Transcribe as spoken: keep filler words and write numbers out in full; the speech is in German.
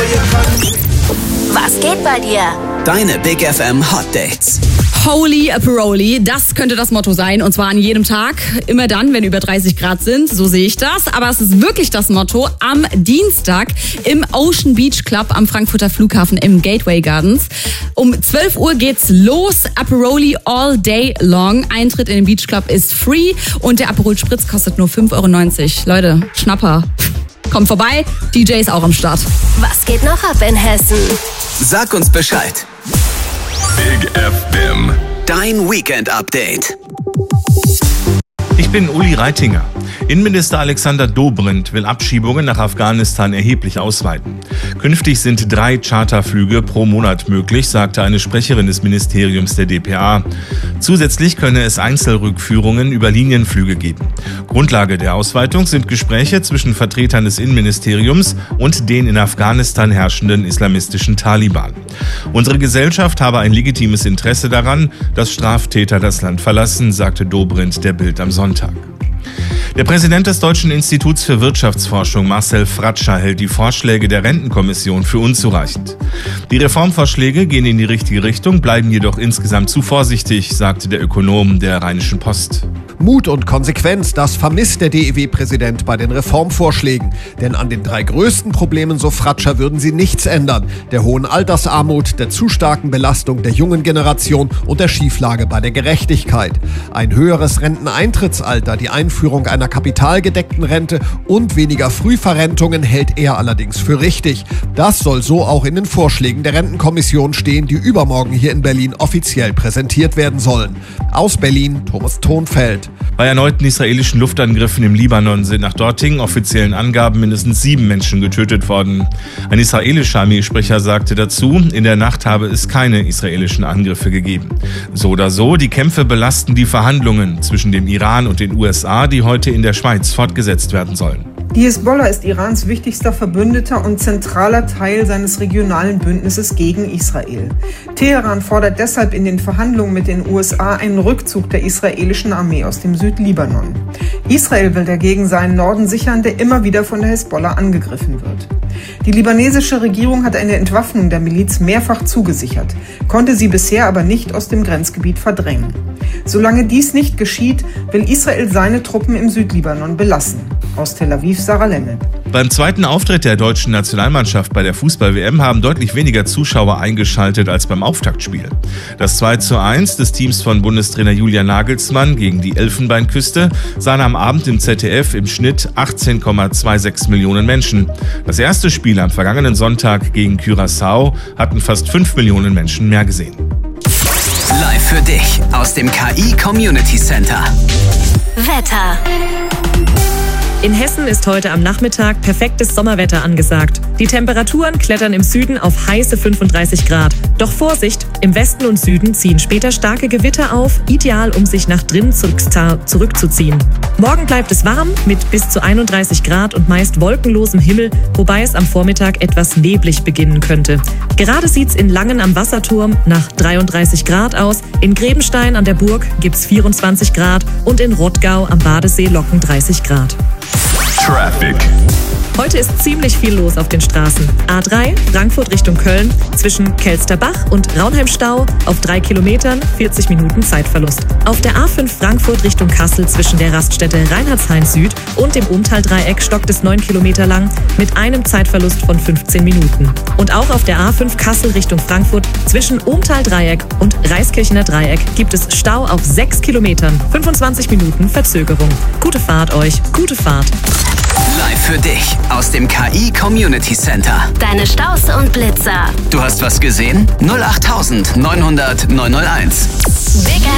Was geht bei dir? Deine Big F M Hot Dates. Holy Aperoli, das könnte das Motto sein. Und zwar an jedem Tag. Immer dann, wenn über dreißig Grad sind. So sehe ich das. Aber es ist wirklich das Motto am Dienstag im Ocean Beach Club am Frankfurter Flughafen im Gateway Gardens. Um zwölf Uhr geht's los. Aperoli all day long. Eintritt in den Beach Club ist free. Und der Aperol Spritz kostet nur fünf Euro neunzig. Leute, Schnapper. Kommt vorbei. D J ist auch am Start. Was geht noch ab in Hessen? Sag uns Bescheid. Big F M. Dein Weekend-Update. Ich bin Uli Reitinger. Innenminister Alexander Dobrindt will Abschiebungen nach Afghanistan erheblich ausweiten. Künftig sind drei Charterflüge pro Monat möglich, sagte eine Sprecherin des Ministeriums der D P A. Zusätzlich könne es Einzelrückführungen über Linienflüge geben. Grundlage der Ausweitung sind Gespräche zwischen Vertretern des Innenministeriums und den in Afghanistan herrschenden islamistischen Taliban. Unsere Gesellschaft habe ein legitimes Interesse daran, dass Straftäter das Land verlassen, sagte Dobrindt der Bild am Sonntag. Der Präsident des Deutschen Instituts für Wirtschaftsforschung, Marcel Fratscher, hält die Vorschläge der Rentenkommission für unzureichend. Die Reformvorschläge gehen in die richtige Richtung, bleiben jedoch insgesamt zu vorsichtig, sagte der Ökonom der Rheinischen Post. Mut und Konsequenz, das vermisst der D E W-Präsident bei den Reformvorschlägen. Denn an den drei größten Problemen, so Fratscher, würden sie nichts ändern. Der hohen Altersarmut, der zu starken Belastung der jungen Generation und der Schieflage bei der Gerechtigkeit. Ein höheres Renteneintrittsalter, die Einführung einer kapitalgedeckten Rente und weniger Frühverrentungen hält er allerdings für richtig. Das soll so auch in den Vorschlägen der Rentenkommission stehen, die übermorgen hier in Berlin offiziell präsentiert werden sollen. Aus Berlin, Thomas Thonfeld. Bei erneuten israelischen Luftangriffen im Libanon sind nach dortigen offiziellen Angaben mindestens sieben Menschen getötet worden. Ein israelischer Armeesprecher sagte dazu, in der Nacht habe es keine israelischen Angriffe gegeben. So oder so, die Kämpfe belasten die Verhandlungen zwischen dem Iran und den U S A, die heute in der Schweiz fortgesetzt werden sollen. Die Hisbollah ist Irans wichtigster Verbündeter und zentraler Teil seines regionalen Bündnisses gegen Israel. Teheran fordert deshalb in den Verhandlungen mit den U S A einen Rückzug der israelischen Armee aus dem Südlibanon. Israel will dagegen seinen Norden sichern, der immer wieder von der Hisbollah angegriffen wird. Die libanesische Regierung hat eine Entwaffnung der Miliz mehrfach zugesichert, konnte sie bisher aber nicht aus dem Grenzgebiet verdrängen. Solange dies nicht geschieht, will Israel seine Truppen im Südlibanon belassen. Aus Tel Aviv, Sarah Lemmel. Beim zweiten Auftritt der deutschen Nationalmannschaft bei der Fußball-W M haben deutlich weniger Zuschauer eingeschaltet als beim Auftaktspiel. Das zwei zu eins des Teams von Bundestrainer Julian Nagelsmann gegen die Elfenbeinküste sahen am Abend im Z D F im Schnitt achtzehn Komma sechsundzwanzig Millionen Menschen. Das erste Spiel am vergangenen Sonntag gegen Curaçao hatten fast fünf Millionen Menschen mehr gesehen. Live für dich aus dem K I Community Center. Wetter. In Hessen ist heute am Nachmittag perfektes Sommerwetter angesagt. Die Temperaturen klettern im Süden auf heiße fünfunddreißig Grad. Doch Vorsicht, im Westen und Süden ziehen später starke Gewitter auf, ideal um sich nach drinnen zurückzuziehen. Morgen bleibt es warm mit bis zu einunddreißig Grad und meist wolkenlosem Himmel, wobei es am Vormittag etwas neblig beginnen könnte. Gerade sieht's in Langen am Wasserturm nach dreiunddreißig Grad aus, in Grebenstein an der Burg gibt's vierundzwanzig Grad und in Rottgau am Badesee locken dreißig Grad. Traffic. Heute ist ziemlich viel los auf den Straßen. A drei, Frankfurt Richtung Köln, zwischen Kelsterbach und Raunheimstau auf drei Kilometern, vierzig Minuten Zeitverlust. Auf der A fünf Frankfurt Richtung Kassel zwischen der Raststätte Reinhardshain Süd und dem Umtaldreieck stockt es neun Kilometer lang mit einem Zeitverlust von fünfzehn Minuten. Und auch auf der A fünf Kassel Richtung Frankfurt zwischen Umtaldreieck und Reiskirchener Dreieck gibt es Stau auf sechs Kilometern, fünfundzwanzig Minuten Verzögerung. Gute Fahrt euch, gute Fahrt. Live für dich aus dem K I Community Center. Deine Staus und Blitzer. Du hast was gesehen? null acht neunhundert neunhunderteins. Big